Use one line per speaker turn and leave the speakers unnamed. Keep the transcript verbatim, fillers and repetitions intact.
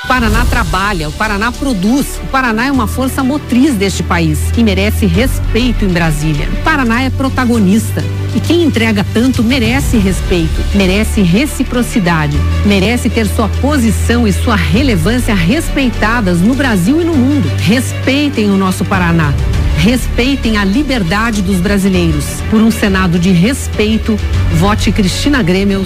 Paraná trabalha, o Paraná produz, o Paraná é uma força motriz deste país e merece respeito em Brasília. O Paraná é protagonista e quem entrega tanto merece respeito, merece reciprocidade, merece ter sua posição e sua relevância respeitadas no Brasil e no mundo. Respeitem o nosso Paraná. Respeitem a liberdade dos brasileiros. Por um Senado de respeito, vote Cristina Grêmio